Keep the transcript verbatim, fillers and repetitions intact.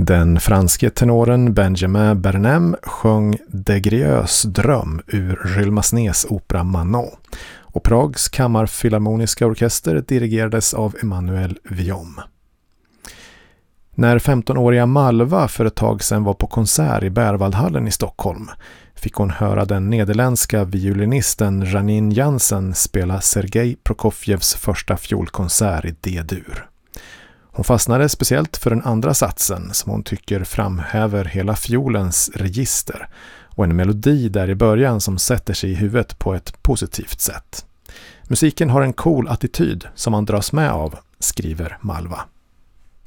Den franske tenoren Benjamin Bernem sjöng De Grieus dröm ur Jules Massenets opera Manon, och Prags kammarfilharmoniska orkester dirigerades av Emmanuel Viom. När femtonåriga Malva för ett tag sedan var på konsert i Berwaldhallen i Stockholm fick hon höra den nederländska violinisten Janine Jansen spela Sergej Prokofjevs första fiolkonsert i D-dur. Hon fastnade speciellt för den andra satsen som hon tycker framhäver hela fiolens register och en melodi där i början som sätter sig i huvudet på ett positivt sätt. Musiken har en cool attityd som man dras med av, skriver Malva.